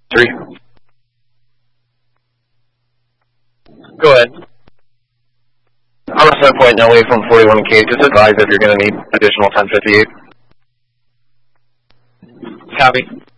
3. Go ahead. I'm a set point away from 41K. Just advise if you're going to need additional 1058. Copy.